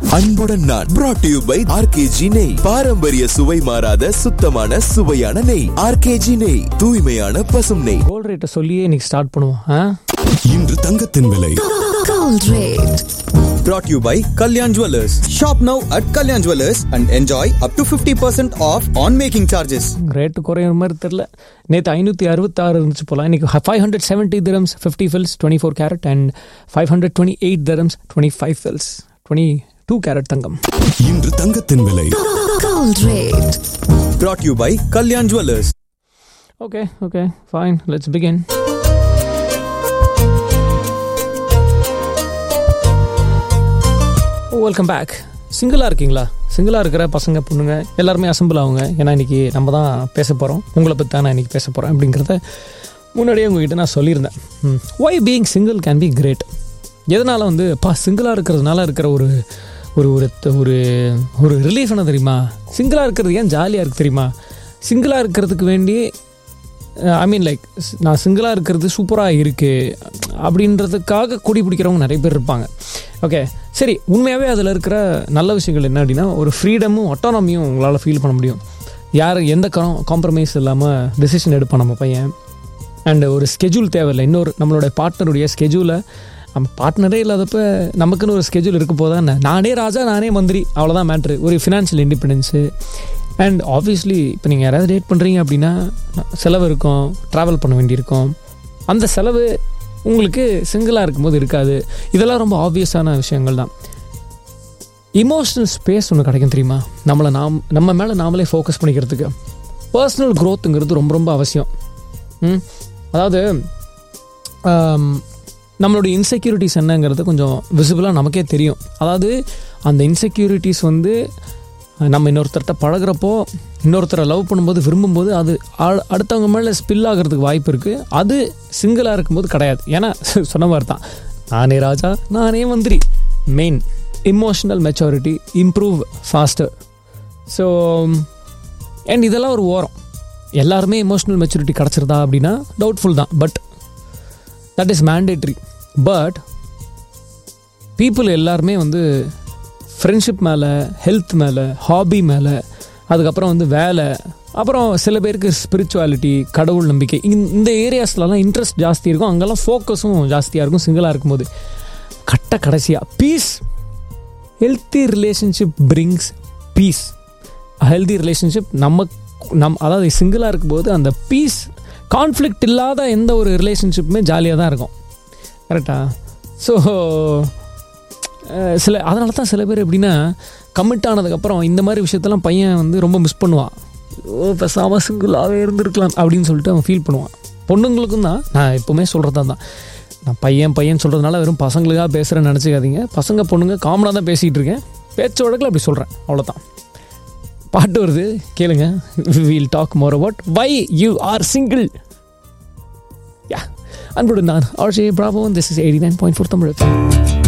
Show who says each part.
Speaker 1: அன்புடன் நான் brought to you by RKG நெய். பாரம்பரிய சுவை மாறாத சுத்தமான சுவையான நெய். RKG நெய், தூய்மையான பசும் நெய்.
Speaker 2: கோல்ட் ரேட்டை சொல்லியே இன்னைக்கு ஸ்டார்ட் பண்ணுவோம்.
Speaker 3: இன்று தங்கத்தின் விலை
Speaker 4: Gold rate.
Speaker 5: Brought to you by Kalyan Jewellers. Shop now at Kalyan Jewellers and enjoy up to 50% off on making charges.
Speaker 2: Rate குறையிற மாதிரி தெரியல. நேற்று 566 இருந்துச்சு போல. இன்னைக்கு 570 dirhams 50 fils 24 carat and 528 dirhams 25 fils 22 carat தங்கம்.
Speaker 3: இன்று தங்கத்தின் விலை
Speaker 4: Gold rate.
Speaker 5: Brought to you by Kalyan Jewellers.
Speaker 2: Okay, fine. Let's begin. Welcome back. சிங்கிளாக இருக்கீங்களா? சிங்கிளாக இருக்கிற பசங்க பொண்ணுங்க எல்லாருமே அசம்பிள் ஆகுங்க. ஏன்னா இன்றைக்கி நம்ம தான் பேச போகிறோம். உங்களை பற்றி தான் நான் இன்றைக்கி பேச போகிறேன் அப்படிங்கிறத முன்னாடியே உங்ககிட்ட நான் சொல்லியிருந்தேன். Y being single can be great. எதனால் சிங்கிளாக இருக்கிறதுனால இருக்கிற ஒரு ஒரு ஒரு ஒரு ரிலீஃப் என்ன தெரியுமா? சிங்கிளாக இருக்கிறது ஏன் ஜாலியாக இருக்குது தெரியுமா? சிங்கிளாக இருக்கிறதுக்கு வேண்டி நான் சிங்கிளாக இருக்கிறது சூப்பராக இருக்குது அப்படின்றதுக்காக கொடி பிடிக்கிறவங்க நிறைய பேர் இருப்பாங்க. ஓகே, சரி. உண்மையாகவே அதில் இருக்கிற நல்ல விஷயங்கள் என்ன அப்படின்னா, ஒரு ஃப்ரீடமும் அட்டானமியும் உங்களால் ஃபீல் பண்ண முடியும். யார் எந்த காம்ப்ரமைஸ் இல்லாமல் டெசிஷன் எடுப்பான் நம்ம பையன். அண்டு ஒரு ஸ்கெட்யூல் தேவையில்லை. இன்னொரு நம்மளோட பார்ட்னருடைய ஸ்கெட்யூலை, நம்ம பார்ட்னரே இல்லாதப்போ நமக்குன்னு ஒரு ஸ்கெட்யூல் இருக்க போதான். நானே ராஜா நானே மந்திரி, அவ்வளோதான் மேட்ரு. ஒரு ஃபினான்ஷியல் இண்டிபெண்டன்ஸு. அண்ட் ஆப்வியஸ்லி இப்போ நீங்கள் யாராவது டேட் பண்ணுறீங்க அப்படின்னா செலவு இருக்கும், ட்ராவல் பண்ண வேண்டியிருக்கும். அந்த செலவு உங்களுக்கு சிங்கிளாக இருக்கும்போது இருக்காது. இதெல்லாம் ரொம்ப ஆப்வியஸான விஷயங்கள் தான். இமோஷனல் ஸ்பேஸ் ஒன்று கிடைக்கும் தெரியுமா? நம்ம மேலே நாமளே ஃபோக்கஸ் பண்ணிக்கிறதுக்கு. பர்சனல் க்ரோத்துங்கிறது ரொம்ப ரொம்ப அவசியம். அதாவது நம்மளுடைய இன்செக்யூரிட்டிஸ் என்னங்கிறது கொஞ்சம் விசிபிளாக நமக்கே தெரியும். அதாவது அந்த இன்செக்யூரிட்டிஸ் நம்ம இன்னொருத்தர்கிட்ட பழகிறப்போ, இன்னொருத்தரை லவ் பண்ணும்போது, விரும்பும்போது அது அடுத்தவங்க மேலே ஸ்பில் ஆகிறதுக்கு வாய்ப்பு இருக்குது. அது சிங்கிளாக இருக்கும்போது கிடையாது. ஏன்னா சொன்ன மாதிரி தான், நானே ராஜா நானே மந்திரி. Main emotional maturity improve pastor. So and இதெல்லாம் ஒரு ஓரம். எல்லாருமே இமோஷனல் மெச்சூரிட்டி கிடச்சிருதா அப்படின்னா டவுட்ஃபுல் தான். But that is mandatory. But people எல்லாருமே ஃப்ரெண்ட்ஷிப் மேலே, ஹெல்த் மேலே, ஹாபி மேலே, அதுக்கப்புறம் வேலை, அப்புறம் சில பேருக்கு ஸ்பிரிச்சுவாலிட்டி, கடவுள் நம்பிக்கை, இந்த ஏரியாஸ்லலாம் இன்ட்ரெஸ்ட் ஜாஸ்தி இருக்கும். அங்கெல்லாம் ஃபோக்கஸும் ஜாஸ்தியாக இருக்கும் சிங்கிளாக இருக்கும்போது. கடைசியாக piece. Healthy relationship brings piece. Healthy relationship அதாவது சிங்கிளாக இருக்கும்போது அந்த பீஸ், கான்ஃப்ளிக்ட் இல்லாத எந்த ஒரு ரிலேஷன்ஷிப்புமே ஜாலியாக தான் இருக்கும். கரெக்டா? ஸோ அதனால தான் சில பேர் எப்படின்னா, கமிட் ஆனதுக்கப்புறம் இந்த மாதிரி விஷயத்தெல்லாம் பையன் ரொம்ப மிஸ் பண்ணுவான். பேசாமல் சிங்கிளாகவே இருந்திருக்கலாம் அப்படின்னு சொல்லிட்டு அவன் ஃபீல் பண்ணுவான். பொண்ணுங்களுக்கும் தான் நான் எப்போவுமே சொல்கிறது தான். நான் பையன் சொல்கிறதுனால வெறும் பசங்களுக்காக பேசுகிறேன்னு நினச்சிக்காதீங்க. பசங்க பொண்ணுங்க காமனாக தான் பேசிகிட்டு இருக்கேன். பேச்சு வழக்கில் அப்படி சொல்கிறேன், அவ்வளோதான். பாட்டு வருது, கேளுங்க. we'll talk more about why you are single. அன்புடன் நான் RJ Bravo. This is 89.4 Tamil.